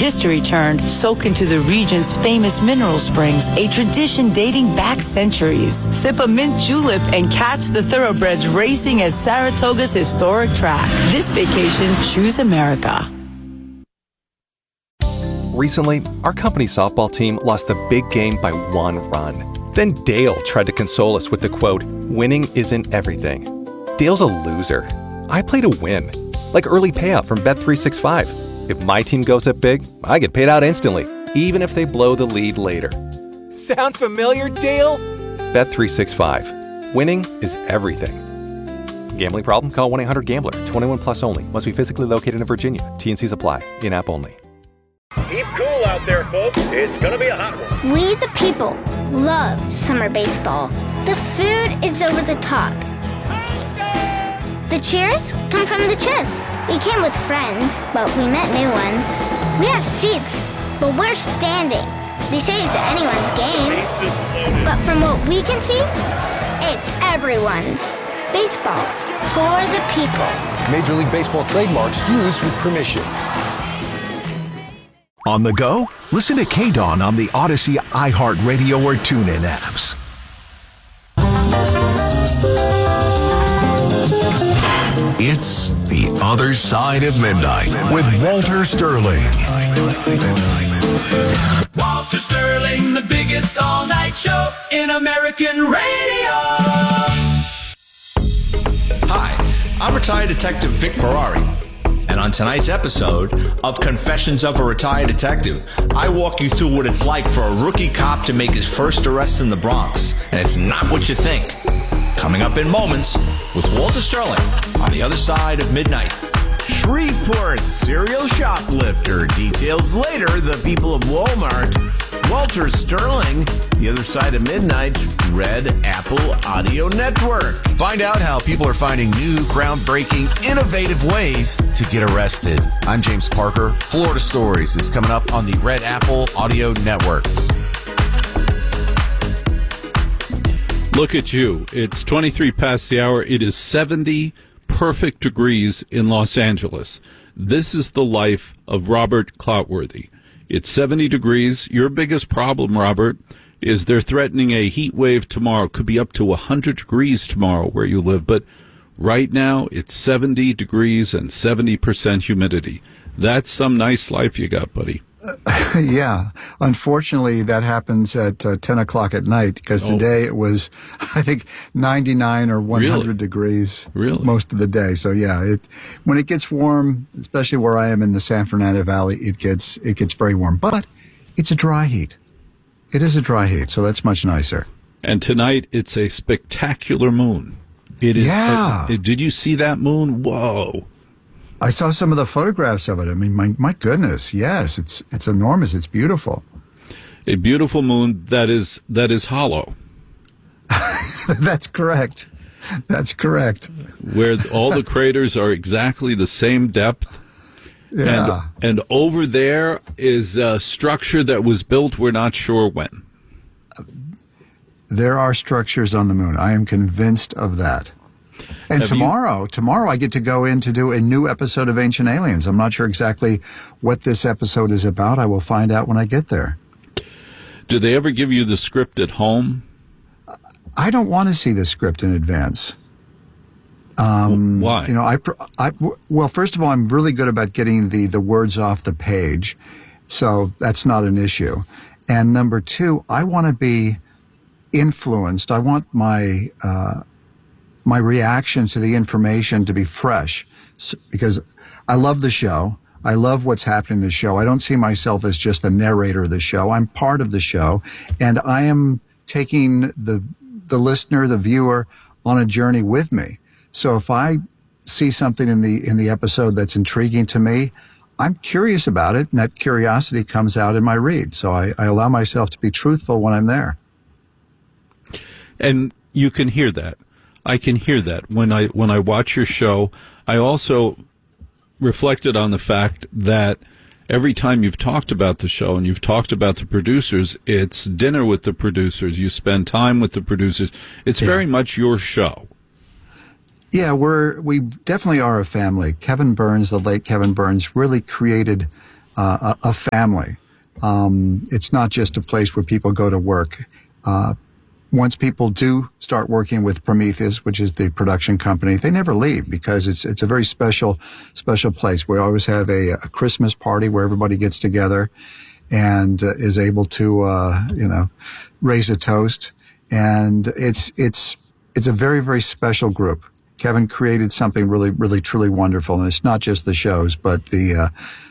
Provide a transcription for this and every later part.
history turned, soak into the region's famous mineral springs, a tradition dating back centuries. Sip a mint julep and catch the thoroughbreds racing at Saratoga's historic track. This vacation, choose America. Recently, our company softball team lost the big game by 1 run. Then Dale tried to console us with the quote, "Winning isn't everything." Dale's a loser. I play to win, like early payout from Bet365. If my team goes up big, I get paid out instantly, even if they blow the lead later. Sound familiar, Dale? Bet365. Winning is everything. Gambling problem? Call 1-800-GAMBLER. 21 plus only. Must be physically located in Virginia. T&Cs apply. In-app only. Keep cool out there, folks. It's going to be a hot one. We, the people, love summer baseball. The food is over the top. The cheers come from the chest. We came with friends, but we met new ones. We have seats, but we're standing. They say it's anyone's game, but from what we can see, it's everyone's. Baseball for the people. Major League Baseball trademarks used with permission. On the go? Listen to K-Dawn on the Odyssey, iHeartRadio, or TuneIn apps. It's The Other Side of Midnight with Walter Sterling. Walter Sterling, the biggest all-night show in American radio. Hi, I'm retired detective Vic Ferrari. And on tonight's episode of Confessions of a Retired Detective, I walk you through what it's like for a rookie cop to make his first arrest in the Bronx. And it's not what you think. Coming up in moments with Walter Sterling on The Other Side of Midnight. Shreveport serial shoplifter details later the people of Walmart. Walter Sterling, The Other Side of Midnight, Red Apple Audio Network. Find out how people are finding new, groundbreaking, innovative ways to get arrested. I'm James Parker. Florida Stories is coming up on the Red Apple Audio Network. Look at you. It's 23 past the hour. It is 70 perfect degrees in Los Angeles. This is the life of Robert Cloutworthy. It's 70 degrees. Your biggest problem, Robert, is they're threatening a heat wave tomorrow. Could be up to 100 degrees tomorrow where you live. But right now, it's 70 degrees and 70% humidity. That's some nice life you got, buddy. Yeah. Unfortunately, that happens at 10 o'clock at night because today it was, I think, 99 or 100 degrees most of the day. So, yeah, when it gets warm, especially where I am in the San Fernando Valley, it gets very warm. But it's a dry heat. It is a dry heat, so that's much nicer. And tonight, it's a spectacular moon. It is. Yeah. Did you see that moon? Whoa. I saw some of the photographs of it. I mean, my goodness, yes, it's enormous. It's beautiful. A beautiful moon that is hollow. That's correct. That's correct. Where all the craters are exactly the same depth. Yeah. And over there is a structure that was built, we're not sure when. There are structures on the moon. I am convinced of that. And tomorrow I get to go in to do a new episode of Ancient Aliens. I'm not sure exactly what this episode is about. I will find out when I get there. Do they ever give you the script at home? I don't want to see the script in advance. Why? You know, well, first of all, I'm really good about getting the words off the page, so that's not an issue. And number two, I want to be influenced. I want my reaction to the information to be fresh, because I love the show. I love what's happening in the show. I don't see myself as just the narrator of the show. I'm part of the show, and I am taking the listener, the viewer, on a journey with me. So if I see something in the episode that's intriguing to me, I'm curious about it, and that curiosity comes out in my read. So I allow myself to be truthful when I'm there. And you can hear that. I can hear that when I watch your show. I also reflected on the fact that every time you've talked about the show and you've talked about the producers, it's dinner with the producers. You spend time with the producers. It's very much your show. Yeah, we definitely are a family. Kevin Burns, the late Kevin Burns, really created a family. It's not just a place where people go to work. Once people do start working with Prometheus, which is the production company, they never leave because it's a very special place. We always have a Christmas party where everybody gets together and is able to raise a toast. And it's a very, very special group. Kevin created something really, really, truly wonderful, and it's not just the shows, but the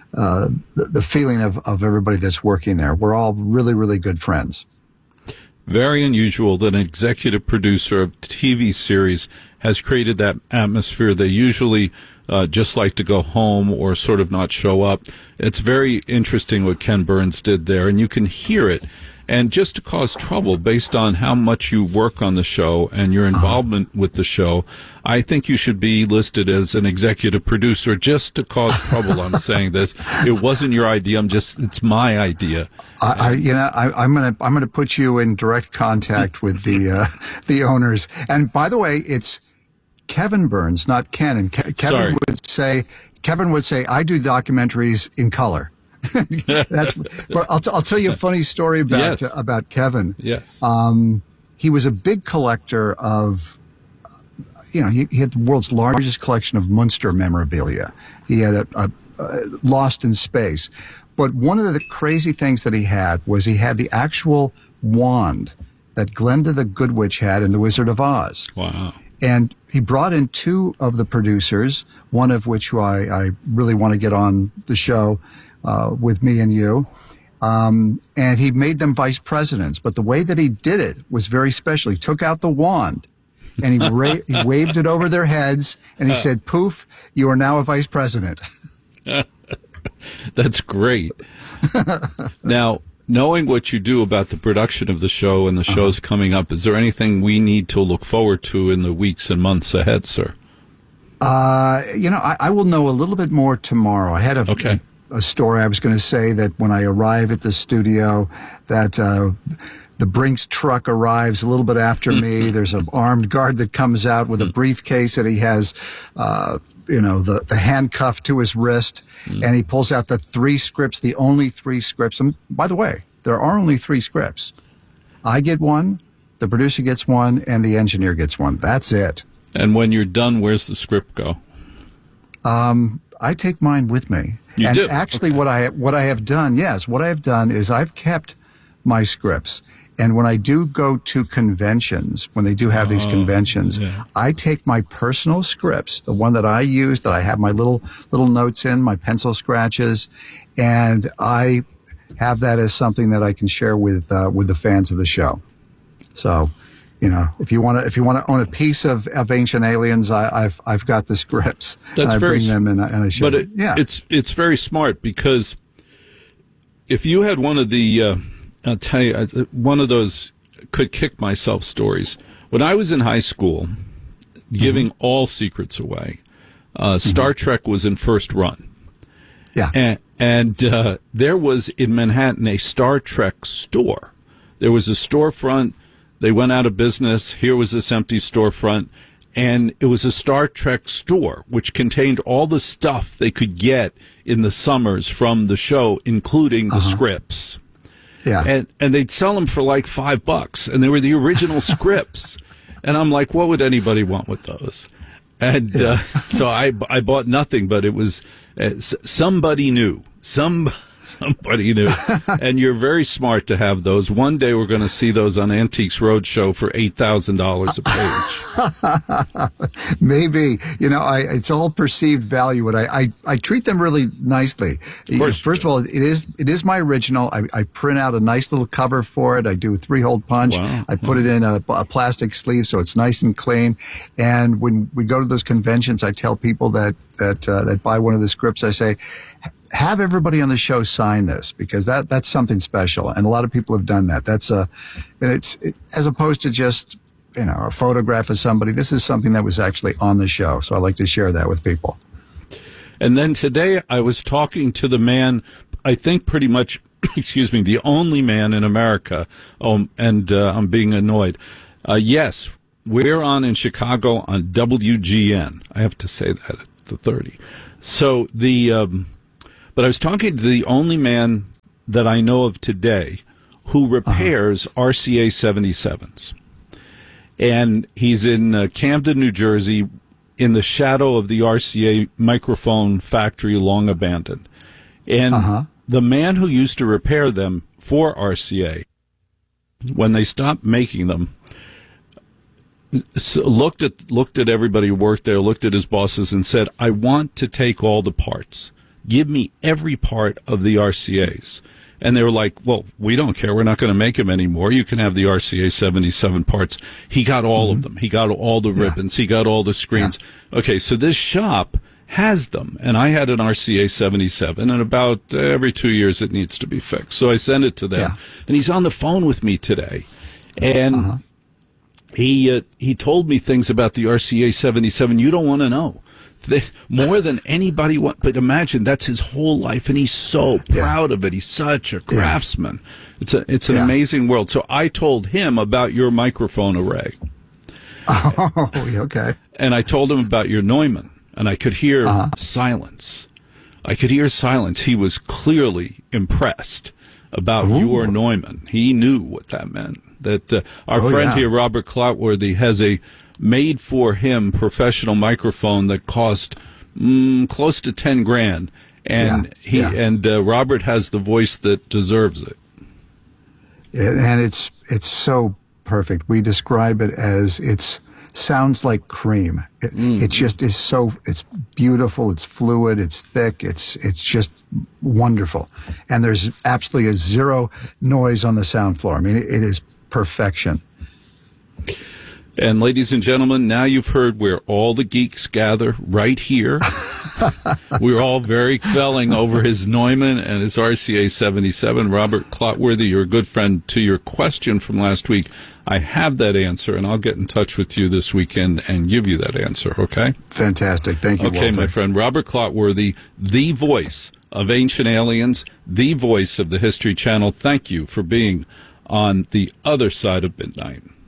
feeling of everybody that's working there. We're all really, really good friends. Very unusual that an executive producer of TV series has created that atmosphere. They usually just like to go home or sort of not show up. It's very interesting what Ken Burns did there, and you can hear it. And just to cause trouble based on how much you work on the show and your involvement with the show, I think you should be listed as an executive producer just to cause trouble. I'm saying this. It wasn't your idea. It's my idea. I'm gonna put you in direct contact with the owners. And by the way, it's Kevin Burns, not Ken. And Kevin would say, I do documentaries in color. But I'll tell you a funny story about Kevin. Yes. He was a big collector of, he had the world's largest collection of Munster memorabilia. He had a Lost in Space. But one of the crazy things that he had was he had the actual wand that Glenda the Good Witch had in The Wizard of Oz. Wow. And he brought in two of the producers, one of which I really want to get on the show with me and you. And he made them vice presidents. But the way that he did it was very special. He took out the wand and he waved it over their heads and he said, poof, you are now a vice president. That's great. Now, knowing what you do about the production of the show and the shows coming up, is there anything we need to look forward to in the weeks and months ahead, sir? I will know a little bit more tomorrow. I had a story I was going to say that when I arrive at the studio that the Brinks truck arrives a little bit after me. There's an armed guard that comes out with a briefcase that he has the handcuff to his wrist, and he pulls out the 3 scripts, the only 3 scripts. And by the way, there are only 3 scripts. I get one, the producer gets one, and the engineer gets one. That's it. And when you're done, where's the script go? I take mine with me. You do? Actually, what I have done is I've kept my scripts. And when I do go to conventions, when they do have these conventions, I take my personal scripts, the one that I use, that I have my little notes in, my pencil scratches, and I have that as something that I can share with the fans of the show. So, if you want to own a piece of Ancient Aliens, I've got the scripts. That's and I bring them and I show. But it's very smart, because if you had one of the I'll tell you, one of those could kick myself stories. When I was in high school, giving all secrets away, Star Trek was in first run. Yeah. And there was in Manhattan a Star Trek store. There was a storefront. They went out of business. Here was this empty storefront. And it was a Star Trek store, which contained all the stuff they could get in the summers from the show, including the scripts. Yeah. And they'd sell them for like $5, and they were the original scripts. And I'm like, what would anybody want with those? And so I bought nothing, but it was somebody knew. Somebody knew. And you're very smart to have those. One day we're going to see those on Antiques Roadshow for $8,000 a page. Maybe. It's all perceived value, and I treat them really nicely. Of course. First of all, it is my original. I print out a nice little cover for it. I do a 3-hole punch. Wow. I put it in a plastic sleeve so it's nice and clean. And when we go to those conventions, I tell people that buy one of the scripts, I say, have everybody on the show sign this, because that's something special, and a lot of people have done that. It's as opposed to just a photograph of somebody. This is something that was actually on the show, so I like to share that with people. And then today I was talking to the man, I think pretty much, excuse me, the only man in America. And I'm being annoyed. Yes, we're on in Chicago on WGN. I have to say that at the 30. So But I was talking to the only man that I know of today who repairs RCA 77s. And he's in Camden, New Jersey, in the shadow of the RCA microphone factory long abandoned. And the man who used to repair them for RCA, when they stopped making them, looked at everybody who worked there, looked at his bosses and said, I want to take all the parts. Give me every part of the RCAs. And they were like, well, we don't care. We're not going to make them anymore. You can have the RCA 77 parts. He got all of them. He got all the ribbons. He got all the screens. Okay, so this shop has them. And I had an RCA 77, and about every 2 years it needs to be fixed. So I sent it to them. And he's on the phone with me today. And he told me things about the RCA 77 you don't want to know. More than anybody but imagine that's his whole life, and he's so proud of it. He's such a craftsman. It's an amazing world. So I told him about your microphone array. Oh, okay. And I told him about your Neumann, and I could hear silence. I could hear silence. He was clearly impressed about your Neumann. He knew what that meant. That our friend here, Robert Cloutworthy, has a made-for-him professional microphone that cost close to $10,000, and Robert has the voice that deserves it. And it's so perfect. We describe it as sounds like cream. It just is so. It's beautiful. It's fluid. It's thick. It's just wonderful. And there's absolutely zero noise on the sound floor. I mean, it is perfection. And ladies and gentlemen, now you've heard where all the geeks gather right here. We're all very felling over his Neumann and his RCA 77. Robert Cloutworthy, you're a good friend. To your question from last week, I have that answer, and I'll get in touch with you this weekend and give you that answer, okay? Fantastic. Thank you, Okay, Walter. my friend. Robert Cloutworthy, the voice of Ancient Aliens, the voice of the History Channel. Thank you for being on the other side of midnight.